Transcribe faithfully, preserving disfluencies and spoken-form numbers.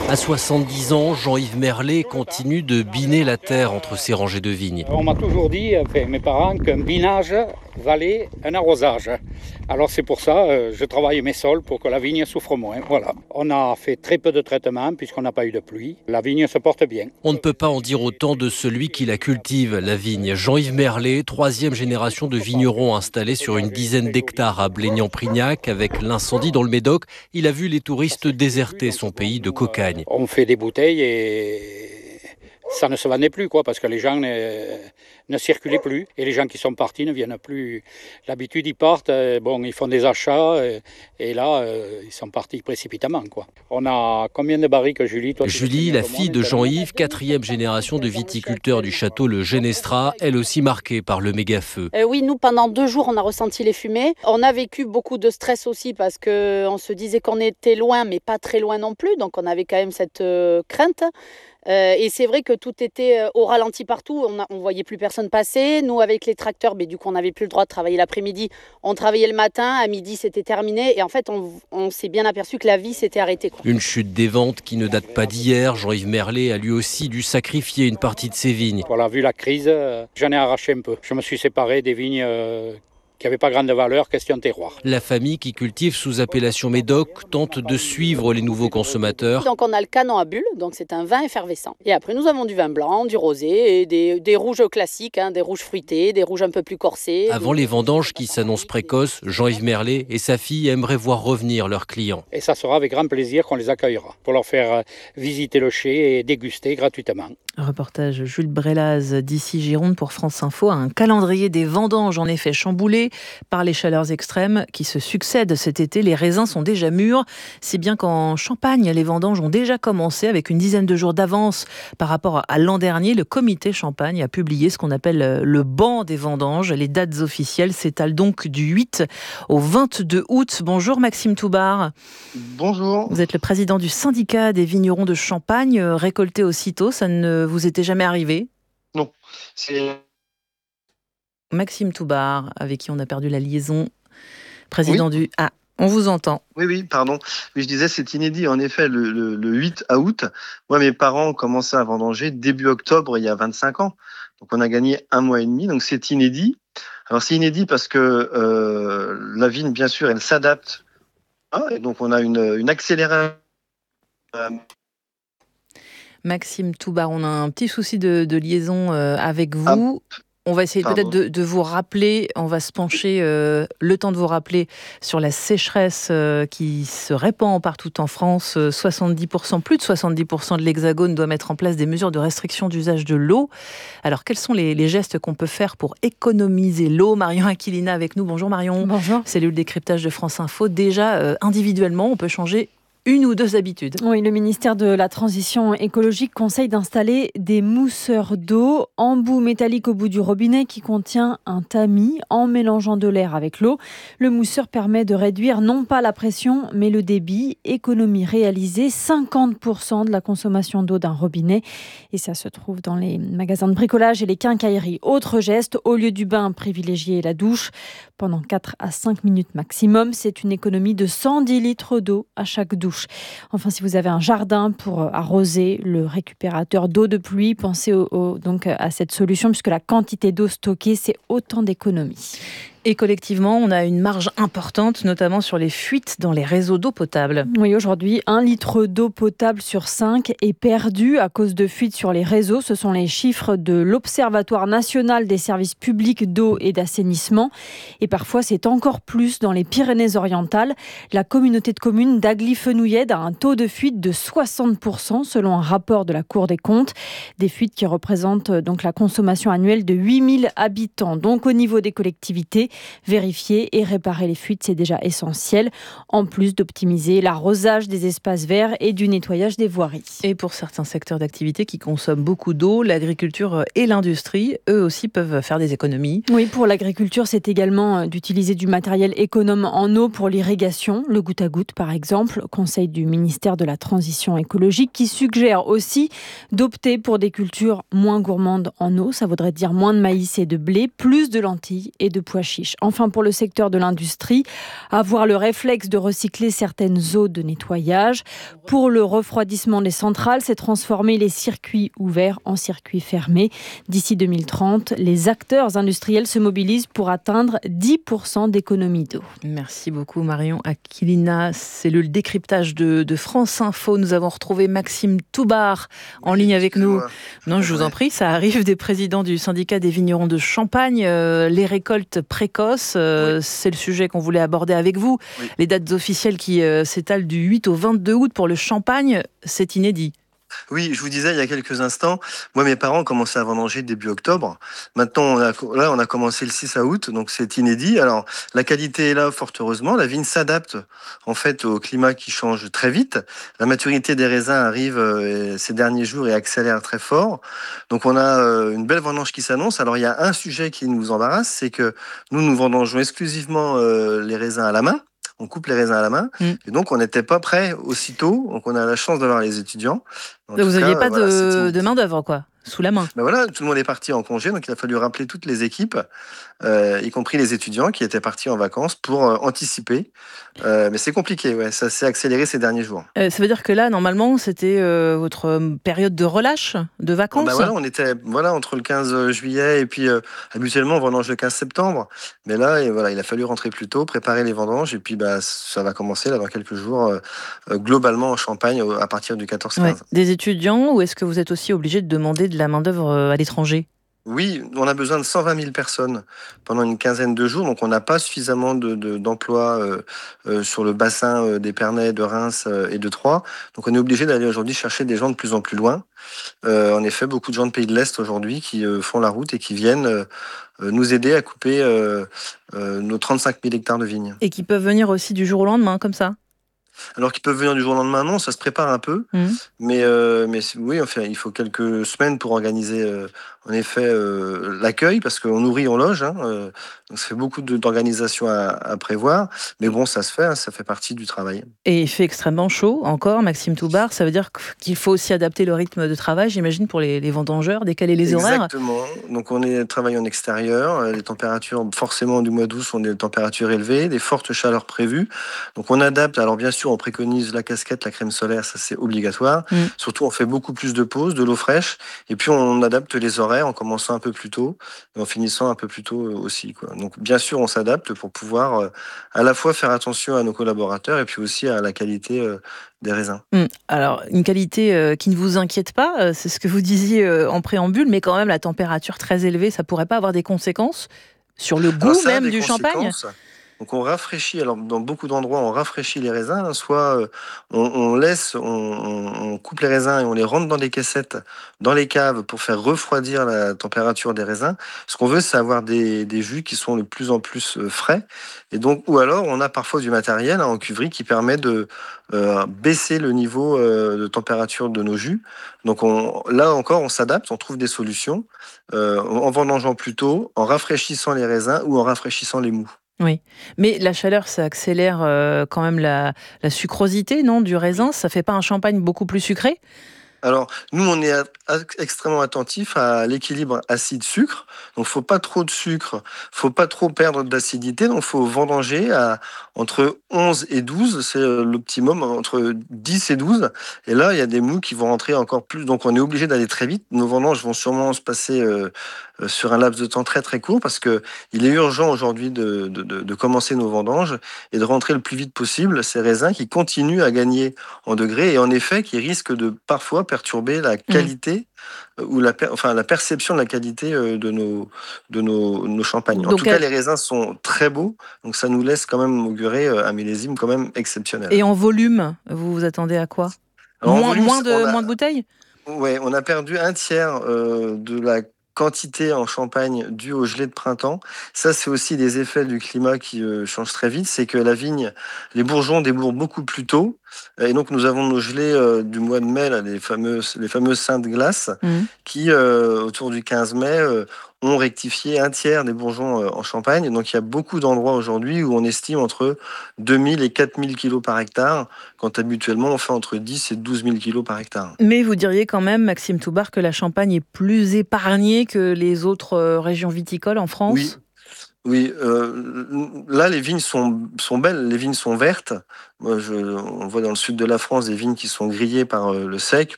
À soixante-dix ans, Jean-Yves Merlet continue de biner la terre entre ses rangées de vignes. On m'a toujours dit, enfin, mes parents, qu'un binage valait un arrosage. Alors c'est pour ça que je travaille mes sols pour que la vigne souffre moins. Voilà. On a fait très peu de traitements puisqu'on n'a pas eu de pluie. La vigne se porte bien. On ne peut pas en dire autant de celui qui la cultive, la vigne. Jean-Yves Merlet, troisième génération de vignerons installés sur une dizaine d'hectares à Blénian-Prignac. Avec l'incendie dans le Médoc, il a vu les touristes déserter son pays de cocagne. On fait des bouteilles et ça ne se vendait plus, quoi, parce que les gens ne, ne circulaient plus. Et les gens qui sont partis ne viennent plus. L'habitude, ils partent, bon, ils font des achats, et, et là, ils sont partis précipitamment, quoi. On a combien de barriques, Julie? Toi, Julie, la fille de Jean-Yves, quatrième génération de viticulteurs du château Le Genestra, elle aussi marquée par le méga-feu. Euh, oui, nous, pendant deux jours, on a ressenti les fumées. On a vécu beaucoup de stress aussi parce qu'on se disait qu'on était loin, mais pas très loin non plus. Donc, on avait quand même cette euh, crainte. Euh, et c'est vrai que tout était au ralenti partout, on, a, on voyait plus personne passer. Nous, avec les tracteurs, mais du coup on n'avait plus le droit de travailler l'après-midi. On travaillait le matin, à midi c'était terminé. Et en fait, on, on s'est bien aperçu que la vie s'était arrêtée, quoi. Une chute des ventes qui ne date pas d'hier. Jean-Yves Merlet a lui aussi dû sacrifier une partie de ses vignes. Voilà, vu la crise, j'en ai arraché un peu. Je me suis séparé des vignes euh, qui n'avaient pas grande valeur, question terroir. La famille qui cultive sous appellation Médoc tente de suivre les nouveaux consommateurs. Donc on a le canon à bulles, donc c'est un vin effervescent. Et après nous avons du vin blanc, du rosé, et des, des rouges classiques, hein, des rouges fruités, des rouges un peu plus corsés. Avant les vendanges qui s'annoncent précoces, Jean-Yves Merlet et sa fille aimeraient voir revenir leurs clients. Et ça sera avec grand plaisir qu'on les accueillera pour leur faire visiter le chai et déguster gratuitement. Reportage Jules Brelaz d'ici Gironde pour France Info. Un calendrier des vendanges en effet chamboulé par les chaleurs extrêmes qui se succèdent cet été. Les raisins sont déjà mûrs, si bien qu'en Champagne, les vendanges ont déjà commencé avec une dizaine de jours d'avance par rapport à l'an dernier. Le comité Champagne a publié ce qu'on appelle le banc des vendanges. Les dates officielles s'étalent donc du huit au vingt-deux août. Bonjour Maxime Toubar. Bonjour. Vous êtes le président du syndicat des vignerons de Champagne. Récolter aussitôt, ça ne vous était jamais arrivé? Non, c'est... Maxime Toubar, avec qui on a perdu la liaison, président oui. du... Ah, on vous entend. Oui, oui, pardon. Oui, je disais, c'est inédit. En effet, le, le, le huit août, moi, mes parents ont commencé à vendanger début octobre, il y a vingt-cinq ans. Donc, on a gagné un mois et demi. Donc, c'est inédit. Alors, c'est inédit parce que euh, la vigne, bien sûr, elle s'adapte. Ah, et donc, on a une, une accélération. Maxime Toubar, on a un petit souci de, de liaison euh, avec vous. Ah. On va essayer Pardon. peut-être de, de vous rappeler, on va se pencher euh, le temps de vous rappeler sur la sécheresse euh, qui se répand partout en France. soixante-dix pour cent, plus de soixante-dix pour cent de l'Hexagone doit mettre en place des mesures de restriction d'usage de l'eau. Alors, quels sont les, les gestes qu'on peut faire pour économiser l'eau? Marion Aquilina avec nous. Bonjour Marion. Bonjour. Cellule décryptage de France Info. Déjà, euh, individuellement, on peut changer une ou deux habitudes. Oui, le ministère de la Transition écologique conseille d'installer des mousseurs d'eau, embout métallique au bout du robinet qui contient un tamis en mélangeant de l'air avec l'eau. Le mousseur permet de réduire non pas la pression, mais le débit. Économie réalisée, cinquante pour cent de la consommation d'eau d'un robinet. Et ça se trouve dans les magasins de bricolage et les quincailleries. Autre geste, au lieu du bain, privilégier la douche pendant quatre à cinq minutes maximum. C'est une économie de cent dix litres d'eau à chaque douche. Enfin, si vous avez un jardin pour arroser, le récupérateur d'eau de pluie, pensez au, au, donc à cette solution puisque la quantité d'eau stockée, c'est autant d'économies. Et collectivement, on a une marge importante, notamment sur les fuites dans les réseaux d'eau potable. Oui, aujourd'hui, un litre d'eau potable sur cinq est perdu à cause de fuites sur les réseaux. Ce sont les chiffres de l'Observatoire national des services publics d'eau et d'assainissement. Et parfois, c'est encore plus dans les Pyrénées-Orientales. La communauté de communes d'Agly-Fenouillède a un taux de fuite de soixante pour cent selon un rapport de la Cour des comptes. Des fuites qui représentent donc la consommation annuelle de huit mille habitants. Donc, au niveau des collectivités, vérifier et réparer les fuites, c'est déjà essentiel, en plus d'optimiser l'arrosage des espaces verts et du nettoyage des voiries. Et pour certains secteurs d'activité qui consomment beaucoup d'eau, l'agriculture et l'industrie, eux aussi peuvent faire des économies. Oui, pour l'agriculture, c'est également d'utiliser du matériel économe en eau pour l'irrigation, le goutte à goutte par exemple, conseil du ministère de la Transition écologique qui suggère aussi d'opter pour des cultures moins gourmandes en eau, ça voudrait dire moins de maïs et de blé, plus de lentilles et de pois chiches. chiche. Enfin, pour le secteur de l'industrie, avoir le réflexe de recycler certaines eaux de nettoyage. Pour le refroidissement des centrales, c'est transformer les circuits ouverts en circuits fermés. D'ici deux mille trente, les acteurs industriels se mobilisent pour atteindre dix pour cent d'économie d'eau. Merci beaucoup Marion Aquilina. C'est le décryptage de, de France Info. Nous avons retrouvé Maxime Toubard en ligne avec nous. Non, je vous en prie, ça arrive des présidents du syndicat des vignerons de Champagne. Euh, les récoltes précoces, euh, oui. c'est le sujet qu'on voulait aborder avec vous. Oui. Les dates officielles qui euh, s'étalent du huit au vingt-deux août pour le Champagne, c'est inédit. Oui, je vous disais il y a quelques instants, moi mes parents commençaient à vendanger début octobre. Maintenant, on a, là, on a commencé le six août, donc c'est inédit. Alors, la qualité est là, fort heureusement. La vigne s'adapte en fait au climat qui change très vite. La maturité des raisins arrive euh, ces derniers jours et accélère très fort. Donc, on a euh, une belle vendange qui s'annonce. Alors, il y a un sujet qui nous embarrasse, c'est que nous, nous vendangeons exclusivement euh, les raisins à la main. On coupe les raisins à la main. Mmh. Et donc, on n'était pas prêt aussitôt. Donc, on a la chance d'avoir les étudiants. En donc, vous n'aviez pas voilà, de, de main-d'œuvre, quoi, sous la main. Ben voilà, tout le monde est parti en congé. Donc, il a fallu rappeler toutes les équipes, euh, y compris les étudiants qui étaient partis en vacances pour euh, anticiper. Euh, mais c'est compliqué, ouais. Ça s'est accéléré ces derniers jours. Euh, ça veut dire que là, normalement, c'était euh, votre période de relâche, de vacances. Ben voilà, on était voilà, entre le quinze juillet et puis euh, habituellement, on vendange le quinze septembre. Mais là, et voilà, il a fallu rentrer plus tôt, préparer les vendanges. Et puis, bah, ça va commencer là, dans quelques jours, euh, euh, globalement en Champagne, à partir du quatorze quinze. Ouais. Des étudiants, ou est-ce que vous êtes aussi obligé de demander de la main-d'œuvre à l'étranger ? Oui, on a besoin de cent vingt mille personnes pendant une quinzaine de jours, donc on n'a pas suffisamment de, de, d'emplois euh, euh, sur le bassin euh, d'Épernay, de Reims euh, et de Troyes. Donc on est obligé d'aller aujourd'hui chercher des gens de plus en plus loin. Euh, en effet, beaucoup de gens de pays de l'Est aujourd'hui qui euh, font la route et qui viennent euh, nous aider à couper euh, euh, nos trente-cinq mille hectares de vignes. Et qui peuvent venir aussi du jour au lendemain, comme ça ? Alors qu'ils peuvent venir du jour au lendemain, non, ça se prépare un peu. Mmh. Mais, euh, mais oui, enfin, il faut quelques semaines pour organiser euh, en effet euh, l'accueil, parce qu'on nourrit, on loge. Hein, euh, donc ça fait beaucoup de, d'organisation à, à prévoir. Mais bon, ça se fait, hein, ça fait partie du travail. Et il fait extrêmement chaud encore, Maxime Toubard. Ça veut dire qu'il faut aussi adapter le rythme de travail, j'imagine, pour les, les vendangeurs, décaler les Exactement. horaires. Exactement. Donc on est travaille en extérieur. Les températures, forcément, du mois d'août sont des températures élevées, des fortes chaleurs prévues. Donc on adapte. Alors bien sûr, on préconise la casquette, la crème solaire, ça c'est obligatoire. Mmh. Surtout, on fait beaucoup plus de pauses, de l'eau fraîche, et puis on adapte les horaires en commençant un peu plus tôt et en finissant un peu plus tôt aussi, quoi. Donc bien sûr, on s'adapte pour pouvoir euh, à la fois faire attention à nos collaborateurs et puis aussi à la qualité euh, des raisins. Mmh. Alors, une qualité euh, qui ne vous inquiète pas, euh, c'est ce que vous disiez euh, en préambule, mais quand même la température très élevée, ça pourrait pas avoir des conséquences sur le goût alors, même du champagne ? Donc on rafraîchit, alors dans beaucoup d'endroits on rafraîchit les raisins, hein, soit euh, on, on laisse, on, on, on coupe les raisins et on les rentre dans des caissettes, dans les caves pour faire refroidir la température des raisins. Ce qu'on veut c'est avoir des, des jus qui sont de plus en plus euh, frais. Et donc, ou alors on a parfois du matériel hein, en cuverie qui permet de euh, baisser le niveau euh, de température de nos jus. Donc on, là encore on s'adapte, on trouve des solutions euh, en vendangeant plus tôt, en rafraîchissant les raisins ou en rafraîchissant les mous. Oui, mais la chaleur, ça accélère euh, quand même la, la sucrosité, non, du raisin. Ça fait pas un champagne beaucoup plus sucré ? Alors, nous, on est extrêmement attentif à l'équilibre acide-sucre. Donc, faut pas trop de sucre, faut pas trop perdre d'acidité. Donc, faut vendanger à entre onze et douze, c'est l'optimum, entre dix et douze. Et là, il y a des mous qui vont rentrer encore plus. Donc, on est obligé d'aller très vite. Nos vendanges vont sûrement se passer euh, sur un laps de temps très très court parce que il est urgent aujourd'hui de, de, de, de commencer nos vendanges et de rentrer le plus vite possible ces raisins qui continuent à gagner en degrés et en effet qui risquent de parfois perturber la qualité mmh. ou la, enfin, la perception de la qualité de nos, de nos, nos champagnes. En donc tout elle... cas, les raisins sont très beaux, donc ça nous laisse quand même augurer un millésime quand même exceptionnel. Et en volume, vous vous attendez à quoi ? Alors, moins, volume, moins, de, a... moins de bouteilles ? Ouais, on a perdu un tiers euh, de la quantité en Champagne due au gelé de printemps. Ça, c'est aussi des effets du climat qui euh, changent très vite. C'est que la vigne, les bourgeons débourrent beaucoup plus tôt. Et donc, nous avons nos gelées euh, du mois de mai, là, les fameuses, les fameuses saintes glaces, mmh. qui, euh, autour du quinze mai, euh, ont rectifié un tiers des bourgeons euh, en Champagne. Donc, il y a beaucoup d'endroits aujourd'hui où on estime entre deux mille et quatre mille kilos par hectare, quand habituellement, on fait entre dix et douze mille kilos par hectare. Mais vous diriez quand même, Maxime Toubard, que la Champagne est plus épargnée que les autres euh, régions viticoles en France ? Oui. Oui, euh, là les vignes sont, sont belles, les vignes sont vertes. Moi, je, on voit dans le sud de la France des vignes qui sont grillées par euh, le sec.